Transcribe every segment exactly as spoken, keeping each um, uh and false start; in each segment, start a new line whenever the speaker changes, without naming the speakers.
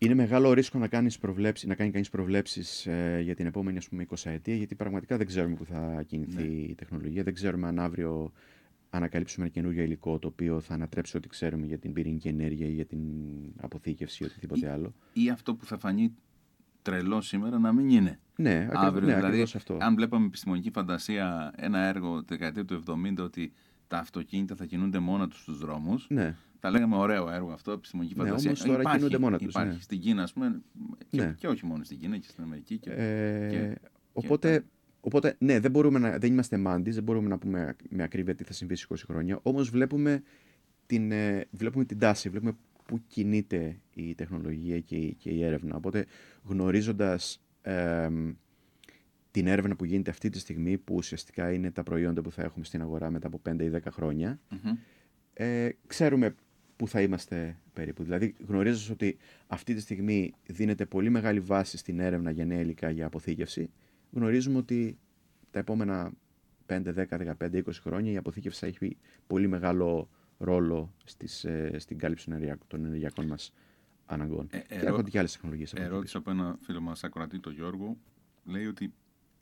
Είναι μεγάλο ρίσκο να, κάνεις προβλέψεις, να κάνει κανείς προβλέψεις ε, για την επόμενη ας πούμε, εικοσαετία, γιατί πραγματικά δεν ξέρουμε πού θα κινηθεί
Ναι.
η τεχνολογία. Δεν ξέρουμε αν αύριο ανακαλύψουμε ένα καινούριο υλικό το οποίο θα ανατρέψει ό,τι ξέρουμε για την πυρηνική ενέργεια ή για την αποθήκευση ή οτιδήποτε
Ή,
άλλο.
ή αυτό που θα φανεί τρελό σήμερα να μην είναι.
Ναι, ακριβώς,
Αύριο,
ναι,
δηλαδή,
ακριβώς αυτό.
αν βλέπαμε επιστημονική φαντασία ένα έργο τη δεκαετία του εβδομήντα ότι τα αυτοκίνητα θα κινούνται μόνα τους στους δρόμους,
Ναι,
θα λέγαμε ωραίο έργο αυτό, επιστημονική
ναι,
φαντασία.
όμως τώρα
υπάρχει,
κινούνται μόνα τους.
υπάρχει
Ναι.
στην Κίνα, ας πούμε, και,
Ναι.
και όχι μόνο στην Κίνα, και στην Αμερική. Και,
Ε,
και,
οπότε,
και
οπότε, ναι, δεν, μπορούμε να, δεν είμαστε μάντις, δεν μπορούμε να πούμε με ακρίβεια τι θα συμβεί σε είκοσι χρόνια, όμως βλέπουμε την, ε, βλέπουμε την τάση, βλέπουμε πού κινείται η τεχνολογία και η, και η έρευνα. Οπότε γνωρίζοντας ε, την έρευνα που γίνεται αυτή τη στιγμή, που ουσιαστικά είναι τα προϊόντα που θα έχουμε στην αγορά μετά από πέντε ή δέκα χρόνια,
mm-hmm.
ε, ξέρουμε πού θα είμαστε περίπου. Δηλαδή γνωρίζοντας ότι αυτή τη στιγμή δίνεται πολύ μεγάλη βάση στην έρευνα για νέα υλικά για αποθήκευση, γνωρίζουμε ότι τα επόμενα πέντε, δέκα, δεκαπέντε, είκοσι χρόνια η αποθήκευση θα έχει πολύ μεγάλο ρόλο στις, ε, στην κάλυψη των ενεργειακών μας αναγκών.
Ε,
και
ερώ...
έρχονται και άλλες τεχνολογίες.
Ερώτηση από ένα φίλο μας ακροατή, τον Γιώργο, λέει ότι,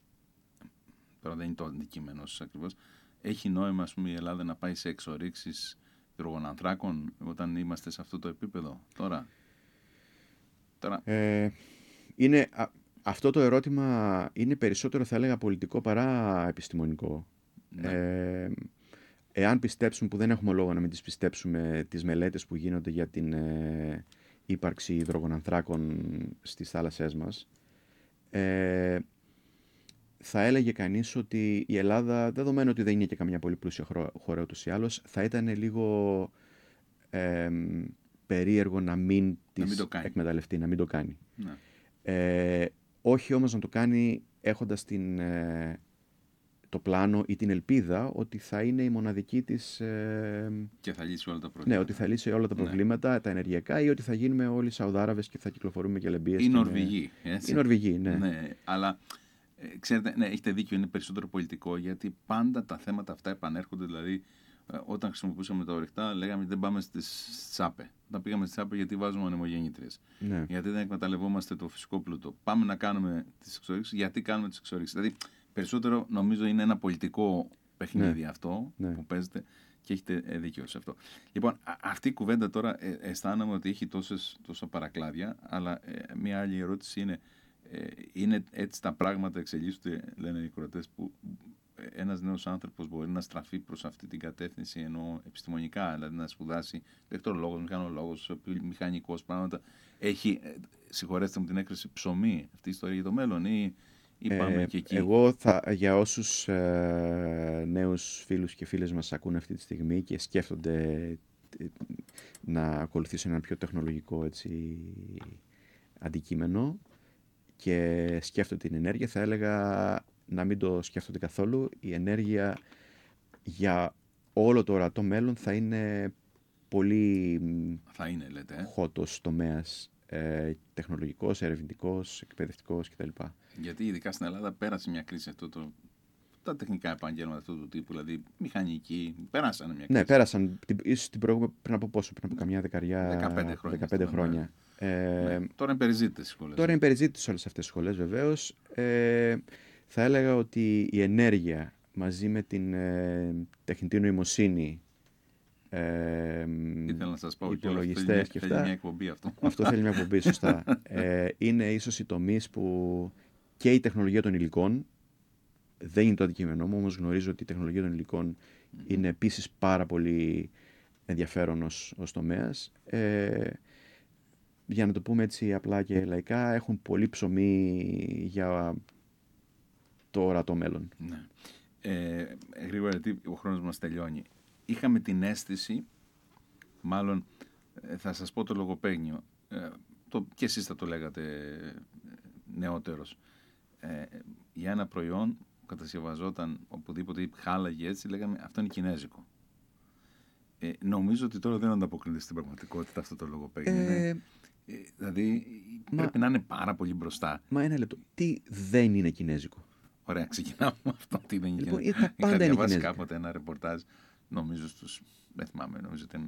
τώρα δεν είναι το αντικείμενο ακριβώς, έχει νόημα ας πούμε, η Ελλάδα να πάει σε εξορίξεις υδρογονανθράκων όταν είμαστε σε αυτό το επίπεδο τώρα. τώρα...
Ε, είναι, α, αυτό το ερώτημα είναι περισσότερο θα έλεγα πολιτικό παρά επιστημονικό.
Ναι.
Ε, εάν πιστέψουμε, που δεν έχουμε λόγο να μην τις πιστέψουμε, τις μελέτες που γίνονται για την ε, ύπαρξη υδρογονανθράκων στις θάλασσές μας, ε, θα έλεγε κανείς ότι η Ελλάδα, δεδομένου ότι δεν είναι και καμιά πολύ πλούσια χώρα ούτως ή άλλως, θα ήταν λίγο ε, περίεργο να μην τις
να μην
εκμεταλλευτεί, να μην το κάνει.
Ναι.
Ε, όχι όμως να το κάνει έχοντας την, ε, το πλάνο ή την ελπίδα ότι θα είναι η μοναδική της... Ε,
και θα λύσει όλα τα προβλήματα.
Ναι, ότι θα λύσει όλα τα προβλήματα, ναι. τα ενεργειακά, ή ότι θα γίνουμε όλοι Σαουδάραβες και θα κυκλοφορούμε και λεμπίες.
Η Νορβηγοί.
Με... Η Νορβηγοί, ναι.
ναι. Αλλά, ε, ξέρετε, ναι, έχετε δίκιο, είναι περισσότερο πολιτικό, γιατί πάντα τα θέματα αυτά επανέρχονται, δηλαδή, ε, όταν χρησιμοποιούσαμε τα ορυκτά, λέγαμε δεν πάμε στις ΣΑΠΕ. Όταν πήγαμε στις ΣΑΠΕ, γιατί βάζουμε ανεμογεννήτριες.
Ναι.
Γιατί δεν εκμεταλλευόμαστε το φυσικό πλούτο. Πάμε να κάνουμε τις εξορίξεις, γιατί κάνουμε τις εξορίξεις. Δηλαδή, περισσότερο νομίζω είναι ένα πολιτικό παιχνίδι, ναι. αυτό
ναι.
που παίζεται. Και έχετε δίκιο σε αυτό. Λοιπόν, α, αυτή η κουβέντα τώρα ε, αισθάνομαι ότι έχει τόσες, τόσα παρακλάδια, αλλά ε, μια άλλη ερώτηση είναι, ε, είναι έτσι τα πράγματα εξελίσσονται, λένε οι κορωτές, που ένας νέος άνθρωπος μπορεί να στραφεί προς αυτή την κατεύθυνση, ενώ επιστημονικά, δηλαδή να σπουδάσει ηλεκτρολόγος, μηχανολόγος, μηχανικός, πράγματα. Έχει, ε, συγχωρέστε μου την έκφραση, ψωμί αυτή η ιστορία για το μέλλον, ή...
Ε, εγώ θα, για όσους ε, νέους φίλους και φίλες μας ακούν αυτή τη στιγμή και σκέφτονται ε, να ακολουθήσουν ένα πιο τεχνολογικό έτσι, αντικείμενο και σκέφτονται την ενέργεια, θα έλεγα να μην το σκέφτονται καθόλου. Η ενέργεια για όλο το ορατό μέλλον θα είναι πολύ
θα είναι, λέτε, ε?
χώτος τομέας, ε, τεχνολογικός, ερευνητικός, εκπαιδευτικός κτλ.
Γιατί ειδικά στην Ελλάδα πέρασε μια κρίση αυτό το, τα τεχνικά επαγγέλματα αυτού του τύπου, δηλαδή μηχανικοί, πέρασαν μια κρίση.
Ναι, πέρασαν ίσως την προηγούμενη, πριν από πόσο, πριν από καμιά δεκαριά,
δεκαπέντε χρόνια.
δεκαπέντε χρόνια.
Ε, ναι. Τώρα είναι περιζήτητες οι σχολές.
Τώρα είναι περιζήτητες όλες αυτές τις σχολές βεβαίως. Ε, θα έλεγα ότι η ενέργεια μαζί με την ε, τεχνητή νοημοσύνη,
Ε, Ήθελα να σας πω,
υπολογιστές και
αυτά. Θέλει μια εκπομπή αυτό.
Αυτό θέλει μια εκπομπή, σωστά. ε, είναι ίσως οι τομείς που και η τεχνολογία των υλικών, δεν είναι το αντικείμενό μου, όμως γνωρίζω ότι η τεχνολογία των υλικών mm-hmm. είναι επίσης πάρα πολύ ενδιαφέρον ως, ως τομέας. Ε, για να το πούμε έτσι απλά και λαϊκά, έχουν πολύ ψωμί για το ορατό μέλλον.
Ναι. Ε, γρήγορα, γιατί ο χρόνος μας τελειώνει. Είχαμε την αίσθηση, μάλλον θα σας πω το λογοπαίγνιο, ε, το, και εσείς θα το λέγατε νεότερος, ε, για ένα προϊόν που κατασκευαζόταν οπουδήποτε χάλαγε έτσι, λέγαμε αυτό είναι κινέζικο. Ε, νομίζω ότι τώρα δεν ανταποκρίνεται στην πραγματικότητα αυτό το λογοπαίγνιο. Ε, ε, δηλαδή μα, πρέπει να είναι πάρα πολύ μπροστά.
Μα ένα λεπτό, τι δεν είναι κινέζικο?
Ωραία, ξεκινάμε με αυτό. Τι δεν είναι
λοιπόν,
κινέζικο.
Τα πάντα
Είχα
είναι
διαβάσει
κινέζικα.
κάποτε ένα ρεπορτάζ, νομίζω στους, δεν θυμάμαι, νομίζω ήταν